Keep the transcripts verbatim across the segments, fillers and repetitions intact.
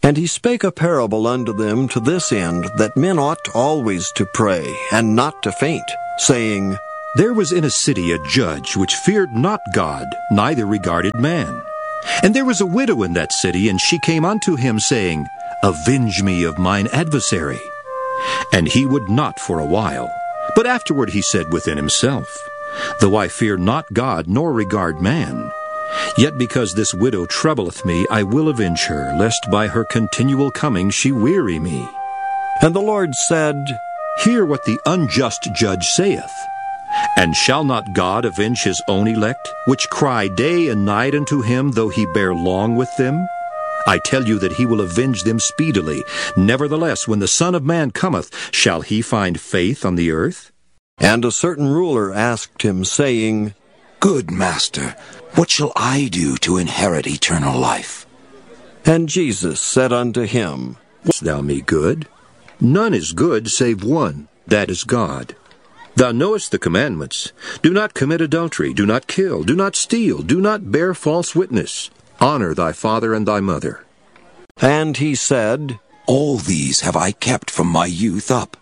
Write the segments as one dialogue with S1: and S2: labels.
S1: And he spake a parable unto them to this end, that men ought always to pray, and not to faint, saying,
S2: There was in a city a judge which feared not God, neither regarded man. And there was a widow in that city, and she came unto him, saying, Avenge me of mine adversary. And he would not for a while. But afterward he said within himself, Though I fear not God, nor regard man, yet because this widow troubleth me, I will avenge her, lest by her continual coming she weary me.
S1: And the Lord said,
S2: Hear what the unjust judge saith. And shall not God avenge his own elect, which cry day and night unto him, though he bear long with them? I tell you that he will avenge them speedily. Nevertheless, when the Son of Man cometh, shall he find faith on the earth?
S1: And a certain ruler asked him, saying,
S3: Good master, what shall I do to inherit eternal life?
S1: And Jesus said unto him,
S2: Wast thou me good? None is good save one, that is God. Thou knowest the commandments. Do not commit adultery, do not kill, do not steal, do not bear false witness. Honor thy father and thy mother.
S1: And he said,
S3: All these have I kept from my youth up.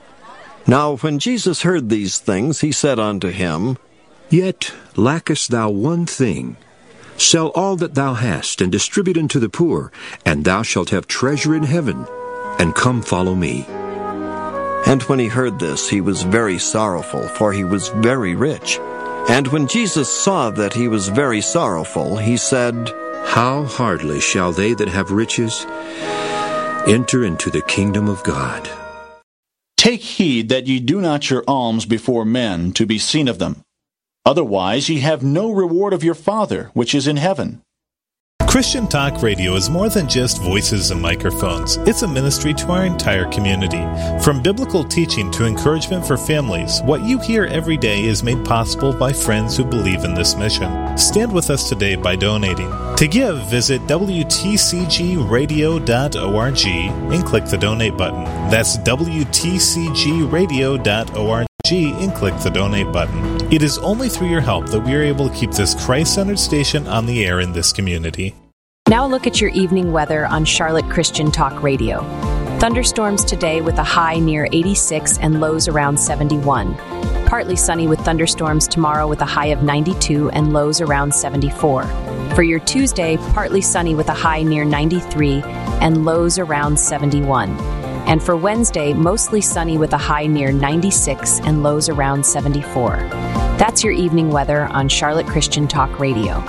S1: Now when Jesus heard these things, he said unto him,
S2: Yet lackest thou one thing. Sell all that thou hast, and distribute unto the poor, and thou shalt have treasure in heaven. And come follow me.
S1: And when he heard this, he was very sorrowful, for he was very rich. And when Jesus saw that he was very sorrowful, he said,
S2: How hardly shall they that have riches enter into the kingdom of God?
S4: Take heed that ye do not your alms before men, to be seen of them. Otherwise ye have no reward of your Father, which is in heaven.
S5: Christian Talk Radio is more than just voices and microphones. It's a ministry to our entire community. From biblical teaching to encouragement for families, what you hear every day is made possible by friends who believe in this mission. Stand with us today by donating. To give, visit W T C G radio dot org and click the donate button. That's W T C G radio dot org and click the donate button. It is only through your help that we are able to keep this Christ-centered station on the air in this community.
S6: Now look at your evening weather on Charlotte Christian Talk Radio. Thunderstorms today with a high near eighty-six and lows around seventy-one. Partly sunny with thunderstorms tomorrow with a high of ninety-two and lows around seventy-four. For your Tuesday, partly sunny with a high near ninety-three and lows around seventy-one. And for Wednesday, mostly sunny with a high near ninety-six and lows around seventy-four. That's your evening weather on Charlotte Christian Talk Radio.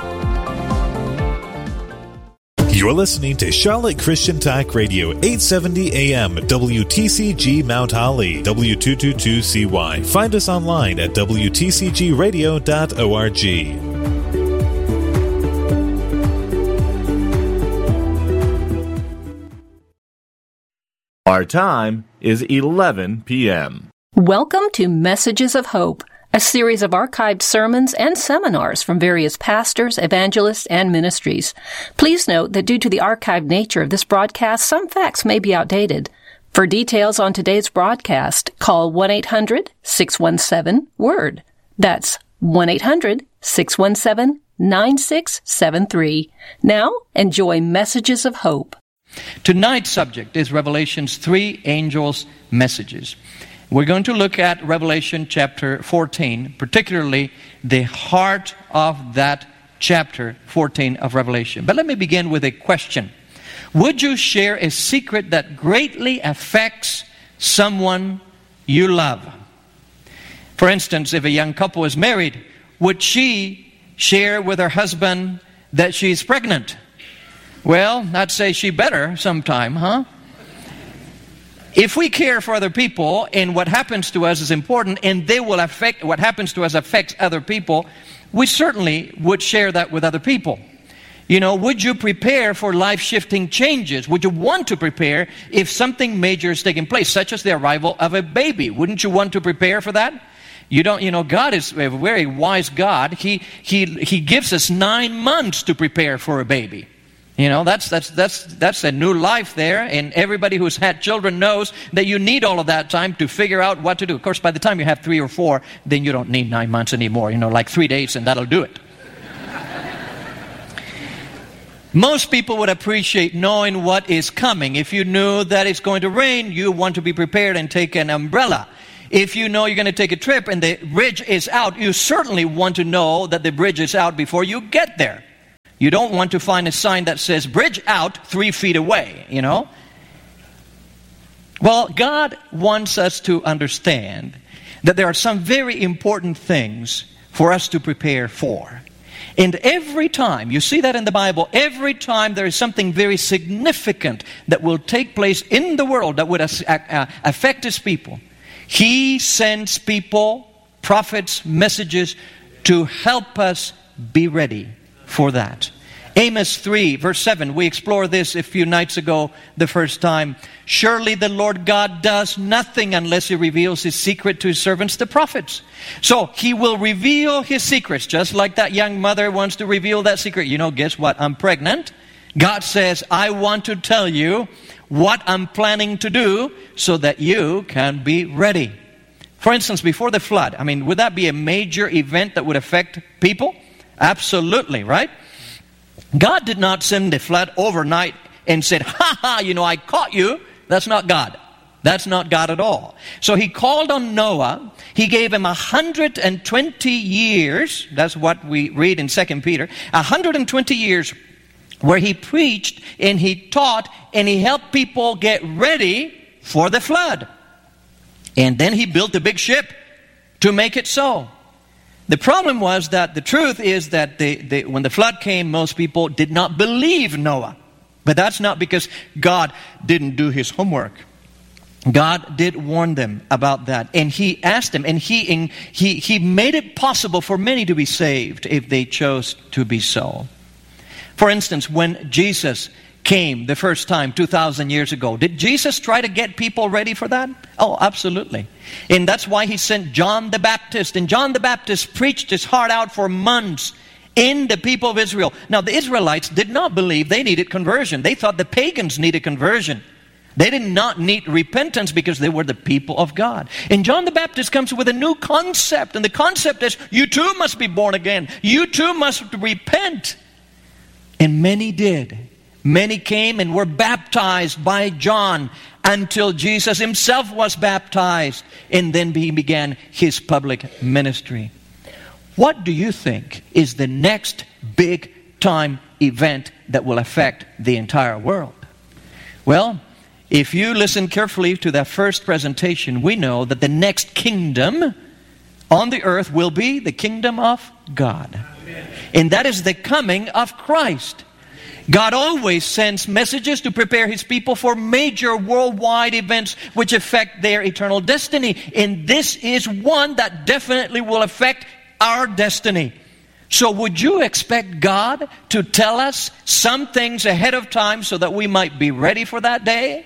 S5: You're listening to Charlotte Christian Talk Radio, eight seventy A M, W T C G Mount Holly, W two twenty-two C Y. Find us online at W T C G radio dot org.
S7: Our time is eleven p.m.
S8: Welcome to Messages of Hope, a series of archived sermons and seminars from various pastors, evangelists, and ministries. Please note that due to the archived nature of this broadcast, some facts may be outdated. For details on today's broadcast, call one eight hundred six one seven WORD. That's one eight hundred six one seven nine six seven three. Now, enjoy Messages of Hope.
S9: Tonight's subject is Revelation's three angels' messages. We're going to look at Revelation chapter fourteen, particularly the heart of that chapter fourteen of Revelation. But let me begin with a question. Would you share a secret that greatly affects someone you love? For instance, if a young couple is married, would she share with her husband that she's pregnant? Well, I'd say she better sometime, huh? If we care for other people and what happens to us is important and they will affect, what happens to us affects other people, we certainly would share that with other people. You know, would you prepare for life-shifting changes? Would you want to prepare if something major is taking place, such as the arrival of a baby? Wouldn't you want to prepare for that? You don't, you know, God is a very wise God. He, he, he gives us nine months to prepare for a baby. You know, that's that's that's that's a new life there, and everybody who's had children knows that you need all of that time to figure out what to do. Of course, by the time you have three or four, then you don't need nine months anymore. You know, like three days and that'll do it. Most people would appreciate knowing what is coming. If you knew that it's going to rain, you want to be prepared and take an umbrella. If you know you're going to take a trip and the bridge is out, you certainly want to know that the bridge is out before you get there. You don't want to find a sign that says, bridge out three feet away, you know. Well, God wants us to understand that there are some very important things for us to prepare for. And every time, you see that in the Bible, every time there is something very significant that will take place in the world that would affect His people, He sends people, prophets, messages to help us be ready for that. Amos three, verse seven, we explored this a few nights ago the first time. Surely the Lord God does nothing unless He reveals His secret to His servants, the prophets. So He will reveal His secrets, just like that young mother wants to reveal that secret. You know, guess what? I'm pregnant. God says, I want to tell you what I'm planning to do so that you can be ready. For instance, before the flood, I mean, would that be a major event that would affect people? Absolutely, right? God did not send the flood overnight and said, ha ha, you know, I caught you. That's not God. That's not God at all. So He called on Noah. He gave him one hundred twenty years. That's what we read in Second Peter. one hundred twenty years where He preached and He taught and He helped people get ready for the flood. And then He built a big ship to make it so. The problem was that the truth is that they, they, when the flood came, most people did not believe Noah. But that's not because God didn't do His homework. God did warn them about that. And He asked them, and He, he, he made it possible for many to be saved if they chose to be so. For instance, when Jesus came the first time two thousand years ago, did Jesus try to get people ready for that? Oh, absolutely. And that's why He sent John the Baptist. And John the Baptist preached his heart out for months in the people of Israel. Now, the Israelites did not believe they needed conversion. They thought the pagans needed conversion. They did not need repentance because they were the people of God. And John the Baptist comes with a new concept. And the concept is, you too must be born again. You too must repent. And many did. Many came and were baptized by John until Jesus Himself was baptized. And then He began His public ministry. What do you think is the next big time event that will affect the entire world? Well, if you listen carefully to that first presentation, we know that the next kingdom on the earth will be the kingdom of God. And that is the coming of Christ. God always sends messages to prepare His people for major worldwide events which affect their eternal destiny. And this is one that definitely will affect our destiny. So would you expect God to tell us some things ahead of time so that we might be ready for that day?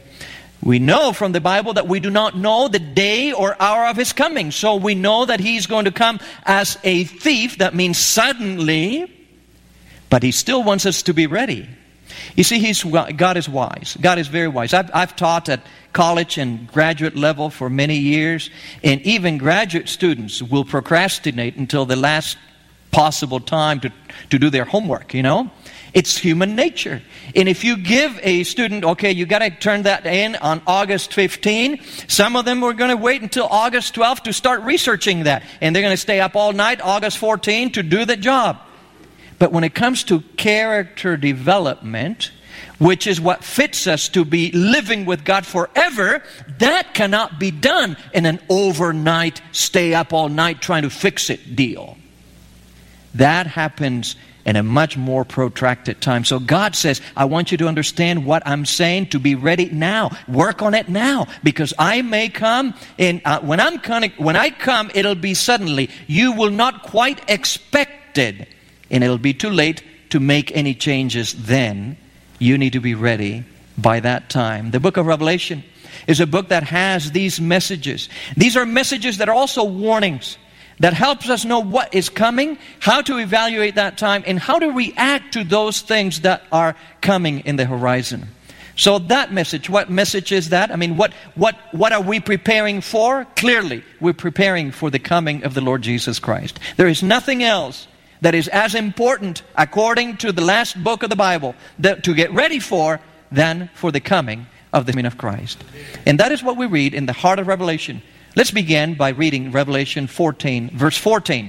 S9: We know from the Bible that we do not know the day or hour of His coming. So we know that He's going to come as a thief. That means suddenly. But He still wants us to be ready. You see, he's, God is wise. God is very wise. I've, I've taught at college and graduate level for many years. And even graduate students will procrastinate until the last possible time to, to do their homework, you know. It's human nature. And if you give a student, okay, you got to turn that in on August fifteenth. Some of them are going to wait until August twelfth to start researching that. And they're going to stay up all night, August fourteenth, to do the job. But when it comes to character development, which is what fits us to be living with God forever, that cannot be done in an overnight, stay up all night trying to fix it deal. That happens in a much more protracted time. So God says, I want you to understand what I'm saying, to be ready now. Work on it now, because I may come, and uh, when I'm coming, when I come, it'll be suddenly. You will not quite expect it. And it'll be too late to make any changes then. You need to be ready by that time. The book of Revelation is a book that has these messages. These are messages that are also warnings that helps us know what is coming, how to evaluate that time, and how to react to those things that are coming in the horizon. So that message, what message is that? I mean, what, what, what are we preparing for? Clearly, we're preparing for the coming of the Lord Jesus Christ. There is nothing else that is as important, according to the last book of the Bible, that, to get ready for, than for the coming of the coming of Christ. And that is what we read in the heart of Revelation. Let's begin by reading Revelation fourteen, verse fourteen.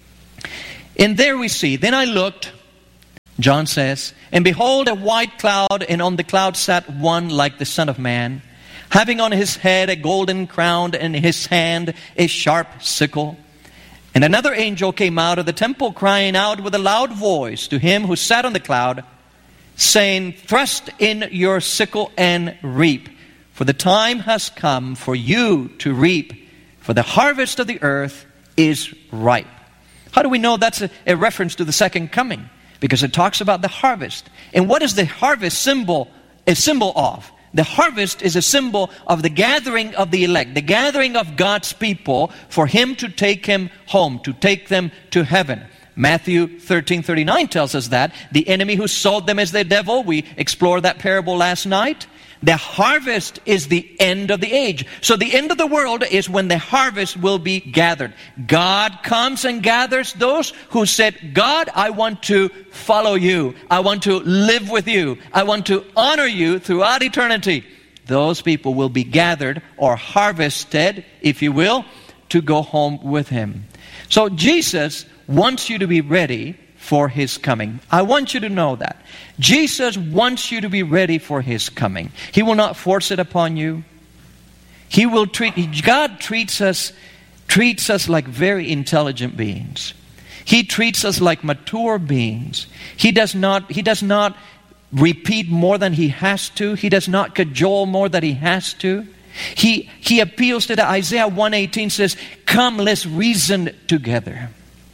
S9: And there we see, then I looked, John says, and behold a white cloud, and on the cloud sat one like the Son of Man, having on his head a golden crown, and in his hand a sharp sickle. And another angel came out of the temple, crying out with a loud voice to him who sat on the cloud, saying, thrust in your sickle and reap, for the time has come for you to reap, for the harvest of the earth is ripe. How do we know that's a, a reference to the second coming? Because it talks about the harvest. And what is the harvest symbol a symbol of? The harvest is a symbol of the gathering of the elect, the gathering of God's people for Him to take him home, to take them to heaven. Matthew thirteen thirty-nine tells us that. The enemy who sold them as the devil, we explored that parable last night. The harvest is the end of the age. So the end of the world is when the harvest will be gathered. God comes and gathers those who said, God, I want to follow you. I want to live with you. I want to honor you throughout eternity. Those people will be gathered or harvested, if you will, to go home with Him. So Jesus wants you to be ready for His coming. I want you to know that. Jesus wants you to be ready for His coming. He will not force it upon you. He will treat, God treats us, treats us like very intelligent beings. He treats us like mature beings. He does not, He does not repeat more than He has to. He does not cajole more than He has to. He, he appeals to the Isaiah one eighteen says, come, let's reason together.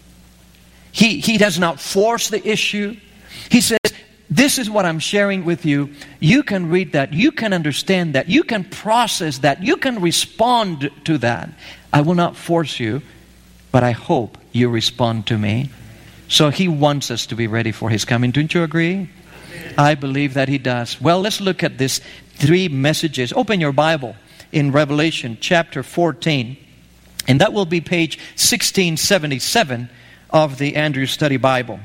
S9: He, he does not force the issue. He says, this is what I'm sharing with you. You can read that. You can understand that. You can process that. You can respond to that. I will not force you, but I hope you respond to me. So He wants us to be ready for His coming. Don't you agree? I believe that He does. Well, let's look at these three messages. Open your Bible in Revelation chapter fourteen. And that will be page sixteen seventy-seven of the Andrews Study Bible.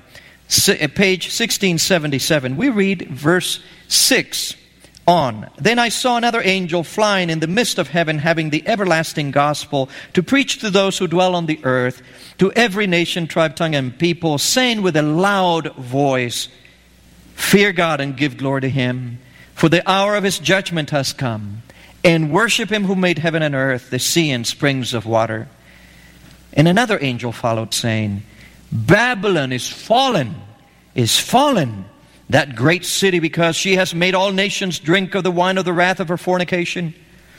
S9: Page sixteen seventy-seven. We read verse six on. Then I saw another angel flying in the midst of heaven, having the everlasting gospel to preach to those who dwell on the earth, to every nation, tribe, tongue, and people, saying with a loud voice, fear God and give glory to Him, for the hour of His judgment has come, and worship Him who made heaven and earth, the sea and springs of water. And another angel followed, saying, Babylon is fallen, is fallen, that great city, because she has made all nations drink of the wine of the wrath of her fornication.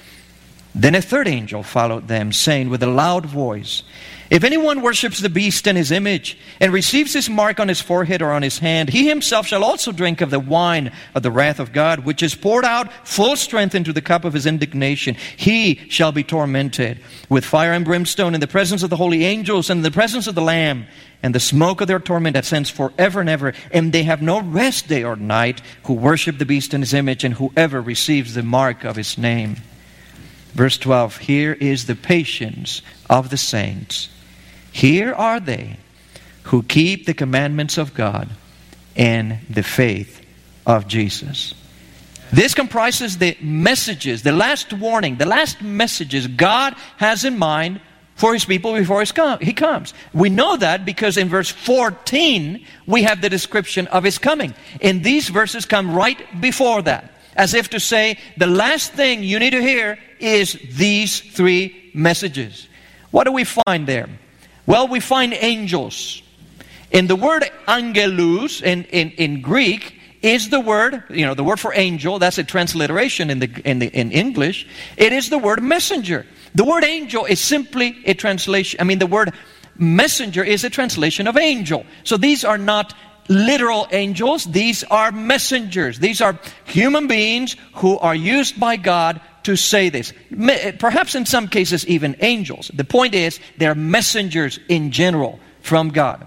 S9: Then a third angel followed them, saying with a loud voice, if anyone worships the beast and his image, and receives his mark on his forehead or on his hand, he himself shall also drink of the wine of the wrath of God, which is poured out full strength into the cup of His indignation. He shall be tormented with fire and brimstone in the presence of the holy angels and in the presence of the Lamb. And the smoke of their torment ascends forever and ever. And they have no rest day or night who worship the beast and his image, and whoever receives the mark of his name. Verse twelve, here is the patience of the saints. Here are they who keep the commandments of God and the faith of Jesus. This comprises the messages, the last warning, the last messages God has in mind for His people before He comes. We know that because in verse fourteen, we have the description of His coming. And these verses come right before that, as if to say, the last thing you need to hear is these three messages. What do we find there? Well, we find angels. And the word angelos in, in, in Greek is the word, you know, the word for angel. That's a transliteration in the in the in English. It is the word messenger. The word angel is simply a translation. I mean, the word messenger is a translation of angel. So these are not literal angels. These are messengers. These are human beings who are used by God to say this. Perhaps in some cases even angels. The point is, they're messengers in general from God.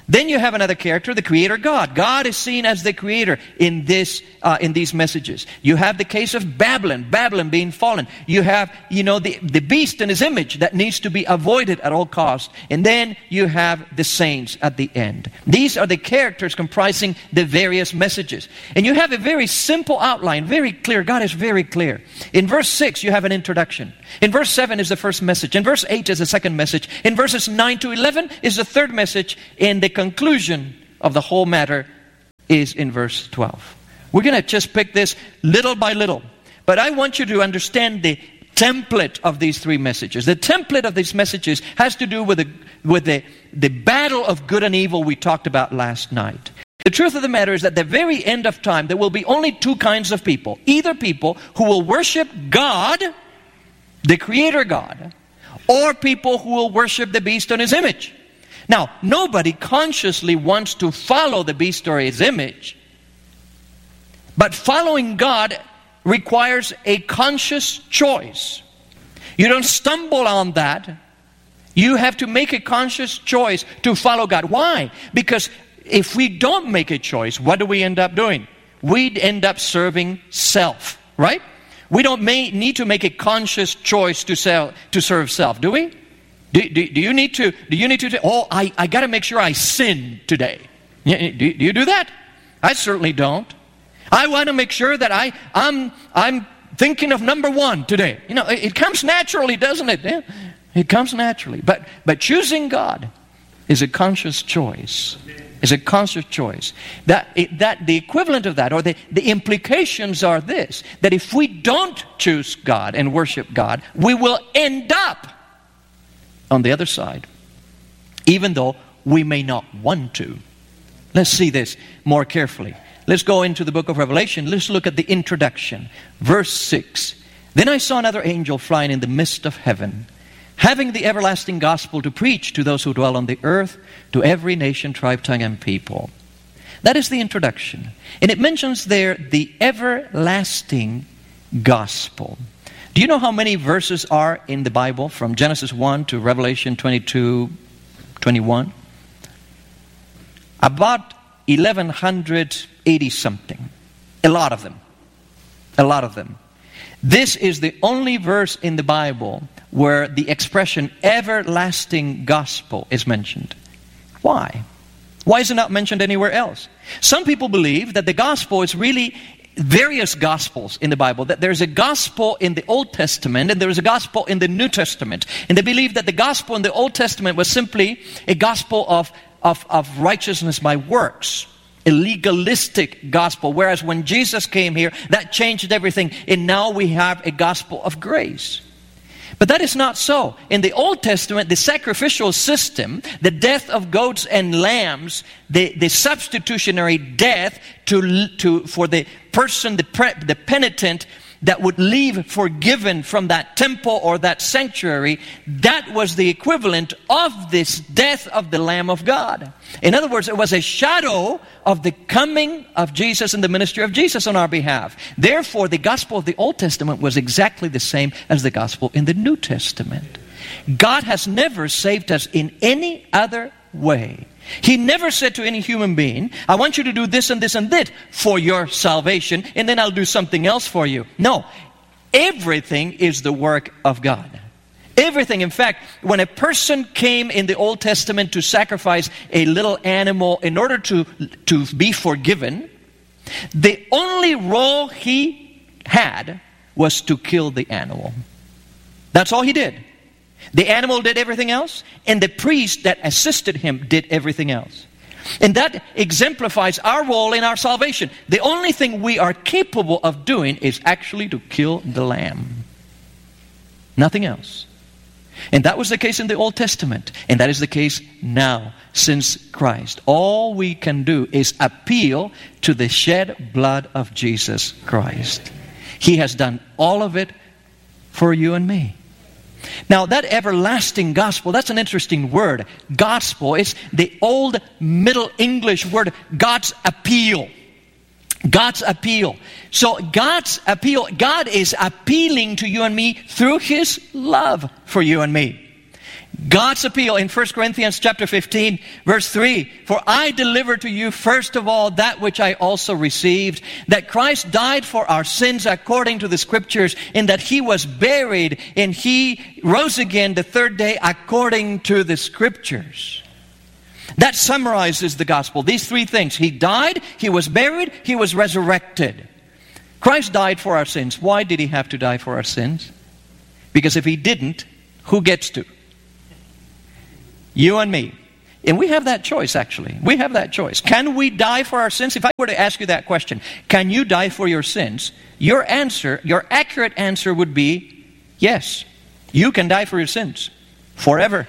S9: Then you have another character, the Creator God. God is seen as the Creator in this, uh, in these messages. You have the case of Babylon, Babylon being fallen. You have, you know, the, the beast in his image that needs to be avoided at all costs. And then you have the saints at the end. These are the characters comprising the various messages. And you have a very simple outline, very clear. God is very clear. In verse six, you have an introduction. In verse seven is the first message. In verse eight is the second message. In verses nine to eleven is the third message. In the conclusion of the whole matter is in verse twelve. We're going to just pick this little by little. But I want you to understand the template of these three messages. The template of these messages has to do with the, with the, the battle of good and evil we talked about last night. The truth of the matter is that at the very end of time, there will be only two kinds of people. Either people who will worship God, the Creator God, or people who will worship the beast on his image. Now, nobody consciously wants to follow the beast or his image. But following God requires a conscious choice. You don't stumble on that. You have to make a conscious choice to follow God. Why? Because if we don't make a choice, what do we end up doing? We'd end up serving self, right? We don't may, need to make a conscious choice to, sell, to serve self, do we? Do, do, do you need to, do you need to, oh, I, I got to make sure I sin today. Do, do you do that? I certainly don't. I want to make sure that I, I'm, I'm thinking of number one today. You know, it, it comes naturally, doesn't it? Yeah, it comes naturally. But, but choosing God is a conscious choice. Is a conscious choice. That, it, that the equivalent of that, or the, the implications are this, that if we don't choose God and worship God, we will end up on the other side, even though we may not want to. Let's see this more carefully. Let's go into the book of Revelation. Let's look at the introduction. Verse six. Then I saw another angel flying in the midst of heaven, having the everlasting gospel to preach to those who dwell on the earth, to every nation, tribe, tongue, and people. That is the introduction. And it mentions there the everlasting gospel. Do you know how many verses are in the Bible from Genesis one to Revelation twenty-two, twenty-one? About eleven eighty something. A lot of them. A lot of them. This is the only verse in the Bible where the expression everlasting gospel is mentioned. Why? Why is it not mentioned anywhere else? Some people believe that the gospel is really various gospels in the Bible, that there's a gospel in the Old Testament and there's a gospel in the New Testament. And they believe that the gospel in the Old Testament was simply a gospel of, of, of righteousness by works, a legalistic gospel, whereas when Jesus came here, that changed everything, and now we have a gospel of grace. But that is not so. In the Old Testament, the sacrificial system, the death of goats and lambs, the, the substitutionary death to, to, for the person, the, pre, the penitent, that would leave forgiven from that temple or that sanctuary, that was the equivalent of this death of the Lamb of God. In other words, it was a shadow of the coming of Jesus and the ministry of Jesus on our behalf. Therefore, the gospel of the Old Testament was exactly the same as the gospel in the New Testament. God has never saved us in any other way. He never said to any human being, I want you to do this and this and that for your salvation, and then I'll do something else for you. No. Everything is the work of God. Everything. In fact, when a person came in the Old Testament to sacrifice a little animal in order to, to be forgiven, the only role he had was to kill the animal. That's all he did. The animal did everything else, and the priest that assisted him did everything else. And that exemplifies our role in our salvation. The only thing we are capable of doing is actually to kill the lamb. Nothing else. And that was the case in the Old Testament, and that is the case now since Christ. All we can do is appeal to the shed blood of Jesus Christ. He has done all of it for you and me. Now, that everlasting gospel, that's an interesting word. Gospel is the old Middle English word, God's appeal. God's appeal. So God's appeal, God is appealing to you and me through His love for you and me. God's appeal in First Corinthians chapter fifteen, verse three, "For I delivered to you first of all that which I also received, that Christ died for our sins according to the Scriptures, in that He was buried, and He rose again the third day according to the Scriptures." That summarizes the gospel. These three things. He died, He was buried, He was resurrected. Christ died for our sins. Why did He have to die for our sins? Because if He didn't, who gets to? You and me. And we have that choice, actually. We have that choice. Can we die for our sins? If I were to ask you that question, can you die for your sins? Your answer, your accurate answer would be, yes. You can die for your sins forever.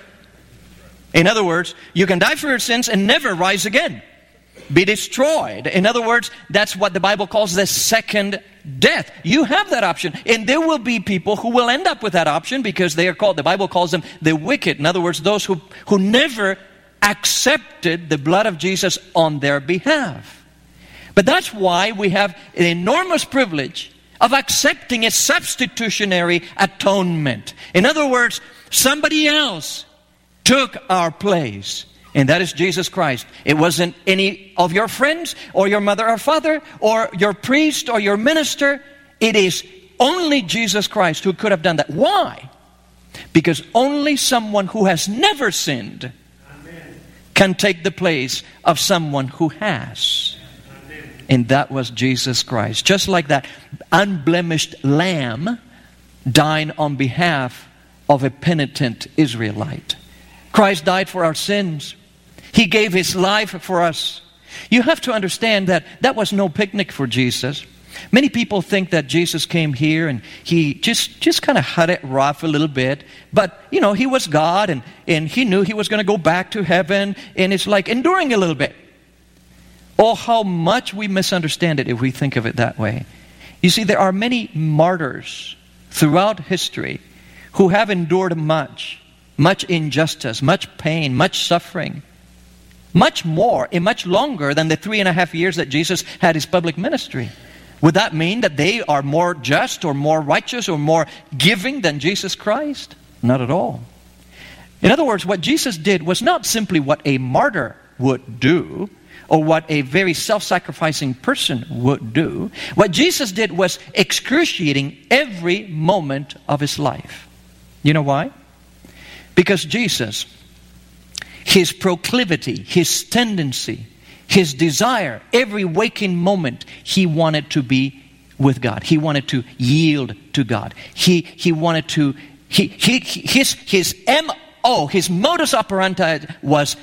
S9: In other words, you can die for your sins and never rise again. Be destroyed. In other words, that's what the Bible calls the second death. You have that option. And there will be people who will end up with that option because they are called, the Bible calls them the wicked. In other words, those who, who never accepted the blood of Jesus on their behalf. But that's why we have an enormous privilege of accepting a substitutionary atonement. In other words, somebody else took our place. And that is Jesus Christ. It wasn't any of your friends or your mother or father or your priest or your minister. It is only Jesus Christ who could have done that. Why? Because only someone who has never sinned Amen. Can take the place of someone who has. Amen. And that was Jesus Christ. Just like that unblemished lamb dying on behalf of a penitent Israelite. Christ died for our sins. He gave His life for us. You have to understand that that was no picnic for Jesus. Many people think that Jesus came here and He just, just kind of had it rough a little bit. But, you know, He was God and, and He knew He was going to go back to heaven. And it's like enduring a little bit. Oh, how much we misunderstand it if we think of it that way. You see, there are many martyrs throughout history who have endured much. Much injustice, much pain, much suffering. Much more and much longer than the three and a half years that Jesus had His public ministry. Would that mean that they are more just or more righteous or more giving than Jesus Christ? Not at all. In other words, what Jesus did was not simply what a martyr would do or what a very self-sacrificing person would do. What Jesus did was excruciating every moment of His life. You know why? Because Jesus, His proclivity, His tendency, His desire, every waking moment, He wanted to be with God. He wanted to yield to God. He he wanted to, he, he his his M O, His modus operandi was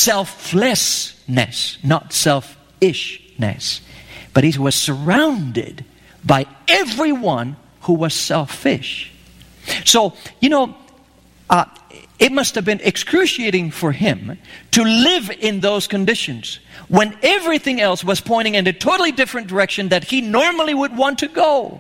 S9: selflessness, not selfishness. But He was surrounded by everyone who was selfish. So, you know, uh, it must have been excruciating for Him to live in those conditions when everything else was pointing in a totally different direction that He normally would want to go.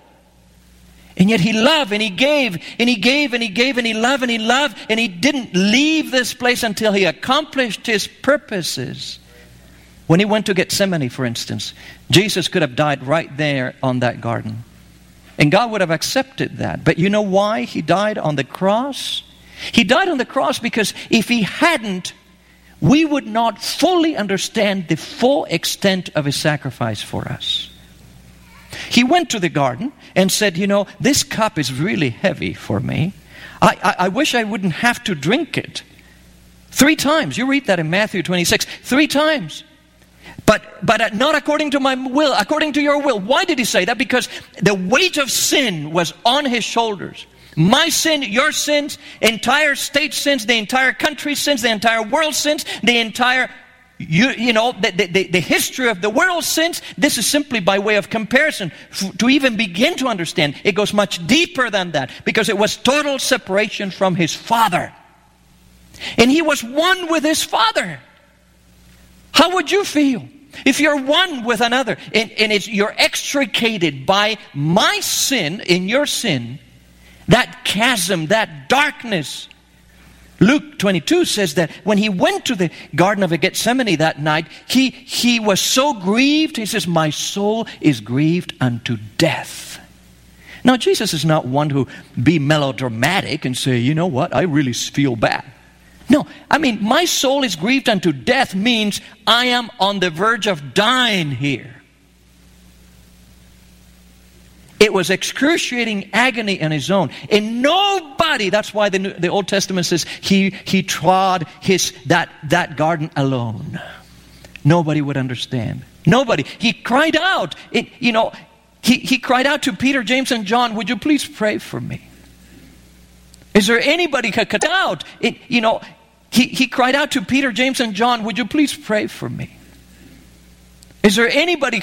S9: And yet He loved and He gave and He gave and He gave and He loved and He loved and He didn't leave this place until He accomplished His purposes. When He went to Gethsemane, for instance, Jesus could have died right there on that garden. And God would have accepted that. But you know why He died on the cross? He died on the cross because if He hadn't, we would not fully understand the full extent of His sacrifice for us. He went to the garden and said, you know, this cup is really heavy for me. I, I, I wish I wouldn't have to drink it. Three times. You read that in Matthew twenty-six. Three times. But, but not according to my will, according to your will. Why did He say that? Because the weight of sin was on His shoulders. My sin, your sins, entire state sins, the entire country sins, the entire world sins, the entire, you, you know, the, the, the history of the world sins. This is simply by way of comparison. F- to even begin to understand, it goes much deeper than that because it was total separation from His Father. And He was one with His Father. How would you feel if you're one with another and, and it's, you're extricated by my sin in your sin? That chasm, that darkness. Luke twenty-two says that when He went to the Garden of Gethsemane that night, he, he was so grieved. He says, my soul is grieved unto death. Now, Jesus is not one to be melodramatic and say, you know what, I really feel bad. No, I mean, my soul is grieved unto death means I am on the verge of dying here. It was excruciating agony in his own. And nobody, that's why the, the Old Testament says he, he trod his that, that garden alone. Nobody would understand. Nobody. He cried out. It, you know, he, he cried out to Peter, James, and John, would you please pray for me? Is there anybody who could out? It, you know, he, he cried out to Peter, James, and John, would you please pray for me? Is there anybody